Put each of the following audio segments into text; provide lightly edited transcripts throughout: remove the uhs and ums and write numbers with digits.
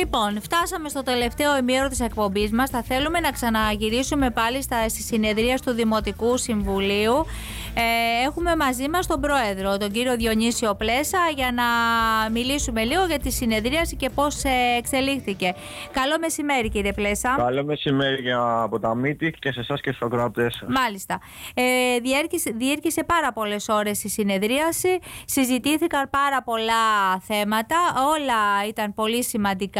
Λοιπόν, φτάσαμε στο τελευταίο ημίωρο της εκπομπής μας. Θα θέλουμε να ξαναγυρίσουμε πάλι στη συνεδρία του Δημοτικού Συμβουλίου. Έχουμε μαζί μας τον Πρόεδρο, τον κύριο Διονύσιο Πλέσα, για να μιλήσουμε λίγο για τη συνεδρίαση και πώς εξελίχθηκε. Καλό μεσημέρι, κύριε Πλέσα. Καλό μεσημέρι από τα Μύτη και σε εσάς και στους ακροατές σας. Μάλιστα. Διήρκησε πάρα πολλές ώρες η συνεδρίαση. Συζητήθηκαν πάρα πολλά θέματα. Όλα ήταν πολύ σημαντικά.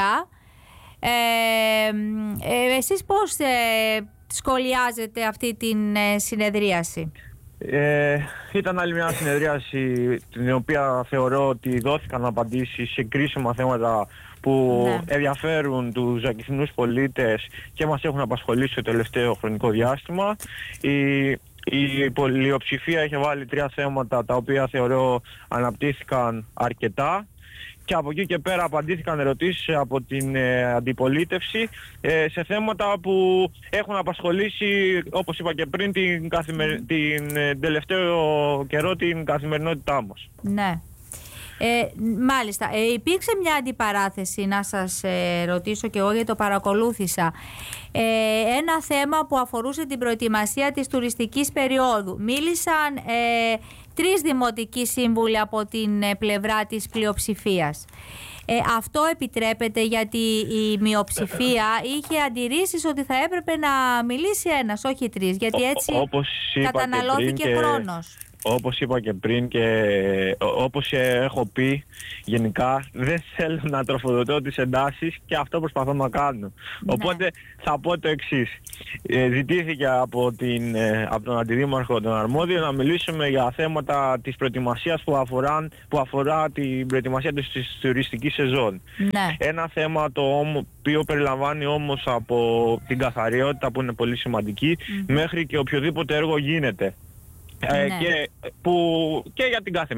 Εσείς πώς σχολιάζετε αυτή την συνεδρίαση? Ήταν άλλη μια συνεδρίαση την οποία θεωρώ ότι δόθηκαν απαντήσεις σε κρίσιμα θέματα που ενδιαφέρουν τους ακυθινούς πολίτες και μας έχουν απασχολήσει το τελευταίο χρονικό διάστημα. Η πλειοψηφία έχει βάλει 3 θέματα τα οποία θεωρώ αναπτύχθηκαν αρκετά. Και από εκεί και πέρα απαντήθηκαν ερωτήσεις από την αντιπολίτευση σε θέματα που έχουν απασχολήσει, όπως είπα και πριν, την τελευταίο καιρό την καθημερινότητά μας. Ναι. Μάλιστα. Υπήρξε μια αντιπαράθεση, να σας ρωτήσω και εγώ, γιατί το παρακολούθησα. Ένα θέμα που αφορούσε την προετοιμασία της τουριστικής περίοδου. Μίλησαν 3 δημοτικοί σύμβουλοι από την πλευρά της πλειοψηφίας. Αυτό επιτρέπεται, γιατί η μειοψηφία είχε αντιρρήσεις ότι θα έπρεπε να μιλήσει ένας, όχι 3, γιατί έτσι καταναλώθηκε χρόνος. Όπως είπα και πριν και όπως έχω πει, γενικά δεν θέλω να τροφοδοτώ τις εντάσεις και αυτό προσπαθώ να κάνω. Οπότε θα πω το εξής. Ζητήθηκε από τον Αντιδήμαρχο, τον Αρμόδιο, να μιλήσουμε για θέματα της προετοιμασίας που αφορά την προετοιμασία της τουριστικής σεζόν. Ένα θέμα το οποίο περιλαμβάνει όμως από την καθαριότητα, που είναι πολύ σημαντική, μέχρι και οποιοδήποτε έργο γίνεται. Και για την κάθε